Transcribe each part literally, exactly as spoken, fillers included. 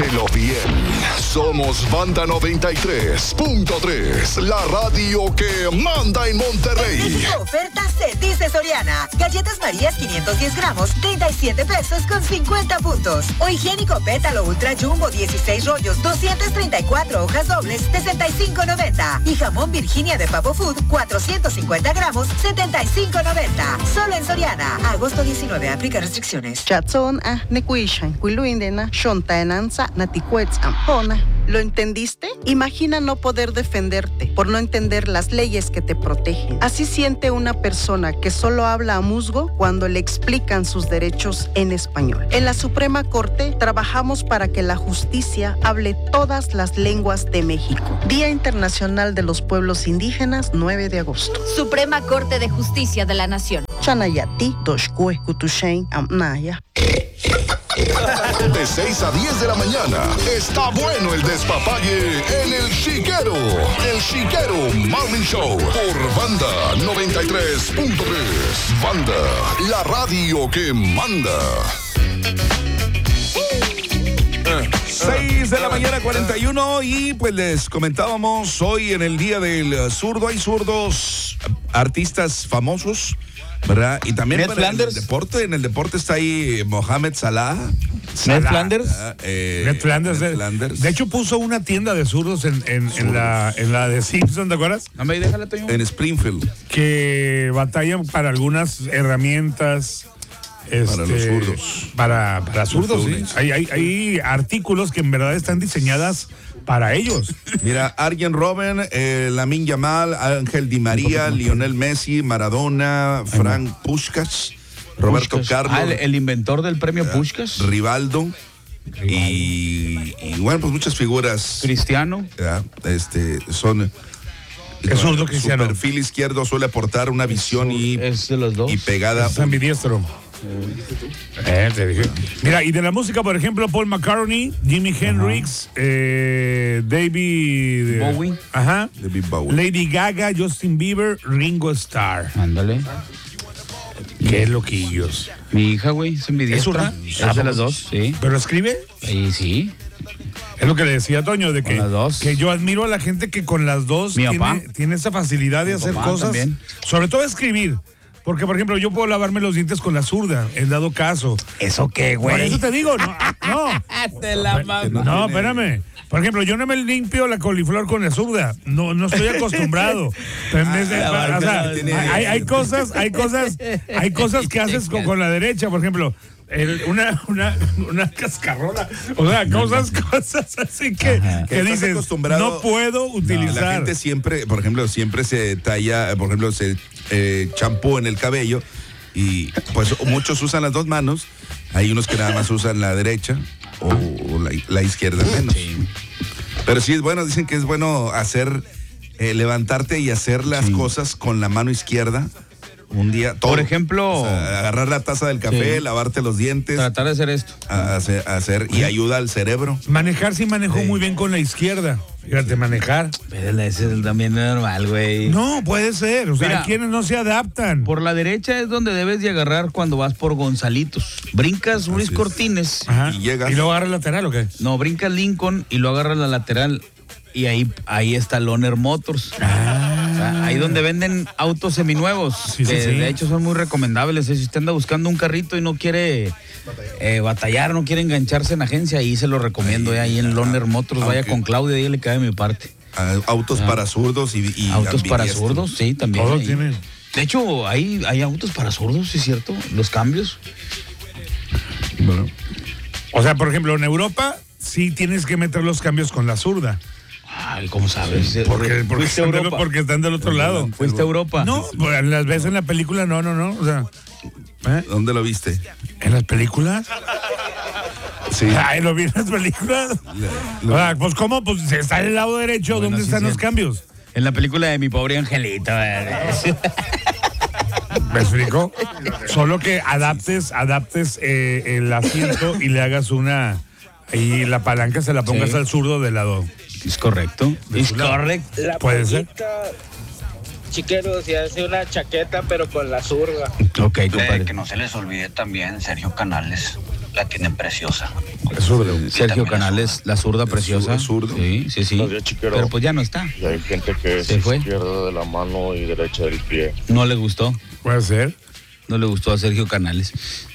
Páselo bien. Somos Banda noventa y tres punto tres, la radio que manda en Monterrey. Esta oferta se dice Soriana. Galletas Marías quinientos diez gramos, treinta y siete pesos con cincuenta puntos. O higiénico Pétalo Ultra Jumbo dieciséis rollos, doscientas treinta y cuatro hojas dobles, sesenta y cinco noventa. Y jamón Virginia de Pavo Food, cuatrocientos cincuenta gramos, setenta y cinco noventa. Solo en Soriana. Agosto diecinueve, aplica restricciones. Chatson a Nequishan, Quiluindena, Shontaenanza, Naticuetz, Ampona. ¿Lo entendiste? Imagina no poder defenderte por no entender las leyes que te protegen. Así siente una persona que solo habla a musgo cuando le explican sus derechos en español. En la Suprema Corte trabajamos para que la justicia hable todas las lenguas de México. Día Internacional de los Pueblos Indígenas, nueve de agosto. Suprema Corte de Justicia de la Nación. Chanayati, Doshkue, Kutushain, Amnaya. De seis a diez de la mañana, está bueno el despapalle en El Chiquero. El Chiquero Morning Show por Banda noventa y tres punto tres. Banda, la radio que manda. seis de la mañana, cuarenta y uno, y pues les comentábamos hoy en el Día del Zurdo, hay zurdos, artistas famosos, ¿verdad? Y también para el deporte, en el deporte está ahí Mohamed Salah. Ned Flanders. Eh, Ned Flanders. Ned De, Flanders. de hecho, puso una tienda de zurdos en, en, zurdos. en, la, en la de Simpson, ¿te acuerdas? En Springfield. Que batallan para algunas herramientas. Este, para los zurdos. Para, para zurdos, sí. Hay, hay, hay artículos que en verdad están diseñadas para ellos. Mira, Arjen Robben, eh, Lamine Yamal, Ángel Di María, Lionel Messi, Maradona, Frank Puskás, Roberto Puskás. Carlos. Ah, el, el inventor del premio uh, Puskás. Rivaldo. Y, y bueno, pues muchas figuras. Cristiano. Ya, este, son... Es zurdo su Cristiano. perfil izquierdo suele aportar una visión y, es de los dos. y pegada. Es ambidiestro. Eh, te dije. Mira, y de la música, por ejemplo, Paul McCartney, Jimi Hendrix, eh, David Bowie, ajá, David Bowie, Lady Gaga, Justin Bieber, Ringo Starr. Ándale. Qué loquillos. Mi hija, güey, es envidiosa. ¿Es Es de las dos, sí. ¿Pero escribe? Sí, sí. Es lo que le decía a Toño, de que, las dos. que yo admiro a la gente que con las dos Mi tiene, papá. tiene esa facilidad de Mi hacer papá cosas. también. Sobre todo escribir. Porque, por ejemplo, yo puedo lavarme los dientes con la zurda, en dado caso. ¿Eso qué, güey? Por eso te digo, no. No, Te la mamo. no espérame. Por ejemplo, yo no me limpio la coliflor con la zurda. No, no estoy acostumbrado. Pero en vez de- Ah, o sea, no tiene- hay, hay cosas, hay cosas, hay cosas que haces con, con la derecha. Por ejemplo, el- una, una, una cascarola. O sea, cosas, cosas así que, Que que estás dices, acostumbrado- no puedo utilizar. La gente siempre, por ejemplo, siempre se talla, por ejemplo, se eh, champú en el cabello y pues muchos usan las dos manos. Hay unos que nada más usan la derecha o la, la izquierda menos. Sí. Pero sí es bueno, dicen que es bueno hacer, eh, levantarte y hacer las Sí. cosas con la mano izquierda. Un día, todo. Por ejemplo, O sea, agarrar la taza del café, Sí. lavarte los dientes, tratar de hacer esto. a hacer, a hacer y ayuda al cerebro. Manejar sí manejo Sí. muy bien con la izquierda. Fíjate, manejar. Pero ese también es normal, güey. No, puede ser. O sea, Mira, hay quienes no se adaptan. Por la derecha es donde debes de agarrar cuando vas por Gonzalitos. Brincas Ruiz es. Cortines. Ajá. y llegas. ¿Y luego agarra el lateral o qué? No, brincas Lincoln y lo agarras la lateral. Y ahí, ahí está Loner Motors. Ah. O sea, ahí donde venden autos seminuevos. Sí, sí, que sí. De hecho son muy recomendables. ¿eh? Si usted anda buscando un carrito y no quiere eh, batallar, no quiere engancharse en agencia, ahí se lo recomiendo. Ahí, eh, ahí en Loner Motors. Vaya aunque- con Claudia, dígale que cae de mi parte. a- autos Ah. para zurdos y, y Autos para ambidiestros. zurdos, sí, también. Todo ahí. tiene. De hecho, hay, hay autos para zurdos, ¿sí es cierto? Los cambios. Bueno. O sea, por ejemplo, en Europa sí tienes que meter los cambios con la zurda. Ay, ¿cómo sabes? Porque, porque, ¿Fuiste a están, del, Europa? porque están del otro lado. ¿Fuiste a Europa? No, pues, las ves en la película, no, no, no. O sea, ¿eh? ¿Dónde lo viste? ¿En las películas? Sí. Ay, ¿lo vi en las películas? Lo- O sea, pues, ¿cómo? Pues está en el lado derecho, Bueno, ¿dónde sí, están sí. los cambios? En la película de Mi Pobre Angelito. ¿verdad? ¿Me explico? Solo que adaptes, adaptes eh, el asiento y le hagas una... Y la palanca se la pongas Sí. al zurdo del lado. Es correcto. Es correcto. La Puede ser. pollita, Chiquero, se hace una chaqueta, pero con la zurda. Ok, Eh, compadre. que no se les olvide también Sergio Canales. la tienen preciosa. Sergio Canales, la zurda preciosa. Zurdo. Sí, sí, sí. Pero pues ya no está. Y hay gente que se fue. Izquierda de la mano y derecha del pie. No le gustó. Puede ser. No le gustó a Sergio Canales.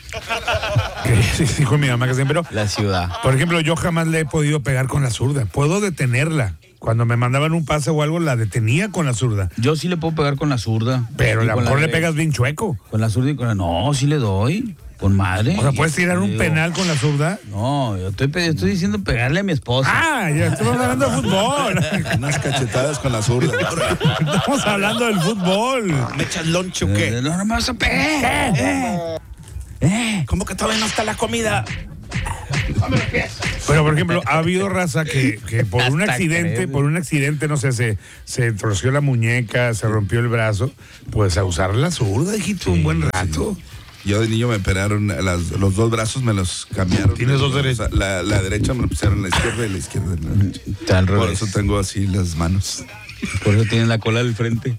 Sí, dijo mi mamá que siempre. La ciudad. Por ejemplo, yo jamás le he podido pegar con la zurda. Puedo detenerla. Cuando me mandaban un pase o algo, la detenía con la zurda. Yo sí le puedo pegar con la zurda. Pero a lo mejor le pegas bien chueco. Con la zurda y con la... No, sí le doy. Con madre. O sea, ¿puedes tirar un digo, penal con la zurda? No, yo estoy, yo estoy diciendo pegarle a mi esposa. Ah, ya estamos hablando de fútbol. Unas cachetadas con la zurda. Estamos hablando del fútbol. ¿Me echas lonche o qué? No, no me vas a pegar. ¿Qué? ¿Eh? ¿Cómo que todavía no está la comida? Pero, por ejemplo, ha habido raza que, que por un Hasta accidente, creo. por un accidente, no sé, se, se torció la muñeca, se rompió el brazo, pues a usar la zurda, hijito, un buen rato. Yo de niño me operaron, las, los dos brazos me los cambiaron. ¿Tienes dos derechas? O sea, la, la derecha me lo pusieron en la izquierda y la izquierda en la derecha. Está al Por revés. eso tengo así las manos. Por eso tiene la cola al frente.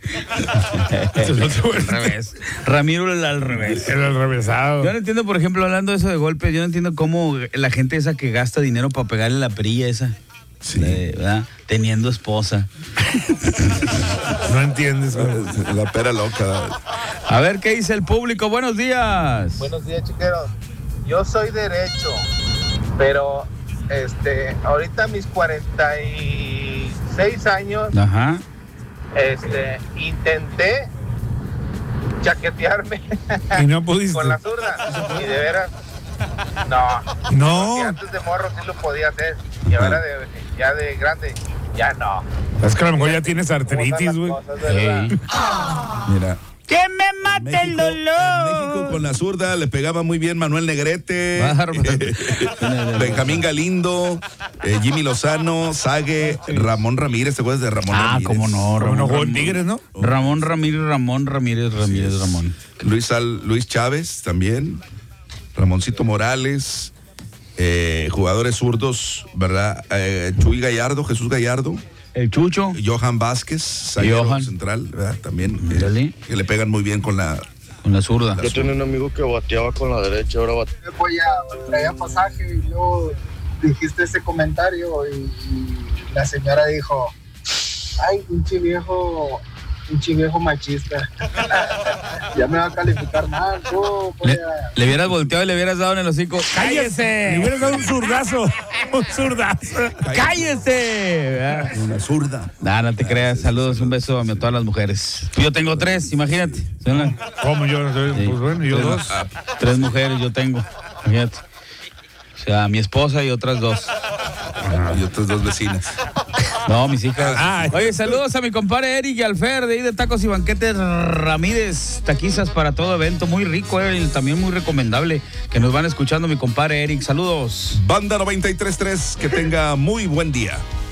Al revés. Ramiro el al revés. Era el revésado. Yo no entiendo, por ejemplo, hablando de eso de golpes, yo no entiendo cómo la gente esa que gasta dinero para pegarle la perilla esa. Sí. De, ¿verdad? Teniendo esposa. No entiendes. La pera loca. A ver qué dice el público. Buenos días. Buenos días, chiqueros. Yo soy derecho, pero este, ahorita a mis cuarenta y seis años, Ajá. este, intenté chaquetearme Y no pudiste. con la zurda. Y de veras, no. No. Porque antes de morro sí lo podía hacer. Y ahora de, ya de grande, ya no. Es que a lo mejor ya tienes ¿Cómo están artritis, las güey. cosas, verdad? Ey. Mira. ¡Que me mate el En dolor! México con la zurda le pegaba muy bien Manuel Negrete, Bárbaro. Benjamín Galindo, eh, Jimmy Lozano, Sague, Ramón Ramírez. ¿Te acuerdas de Ramón Ah, Ramírez? cómo no. Como Ramón, no jugó en Ramón, Tigres, ¿no? Ramón Ramírez, Ramón Ramírez, Ramírez, Ramón. Luis, Al, Luis Chávez también, Ramoncito Morales, eh, jugadores zurdos, ¿verdad? Eh, Chuy Gallardo, Jesús Gallardo. El Chucho. Johan Vázquez, zaguero Johan. central, ¿verdad? También, eh, Dale. que le pegan muy bien con la... Con la zurda. Yo tenía un amigo que bateaba con la derecha, ahora batea. Voy a traer pasaje y luego dijiste ese comentario y, y la señora dijo, ay, pinche viejo, pinche viejo machista. Ya me va a calificar mal, tú, voy Le, a... le hubieras volteado y le hubieras dado en el hocico. Le ¡Cállese! hubieras dado un zurdazo. Un zurdazo. ¡Cállese! ¿verdad? Una zurda. Nah, no te creas. Saludos, un beso a mi- a todas las mujeres. Yo tengo tres, imagínate. Son las- ¿Cómo yo? Sí. Pues bueno, yo Tres- dos. ah, Tres mujeres yo tengo, imagínate. O sea, mi esposa y otras dos. Y otras dos vecinas. No, mis hijas. Ay. Oye, saludos a mi compadre Eric y Alfer de ahí de Tacos y Banquetes Ramírez. Taquizas para todo evento. Muy rico, eh, y también muy recomendable. Que nos van escuchando mi compadre Eric. Saludos. Banda noventa y tres punto tres, que tenga muy buen día.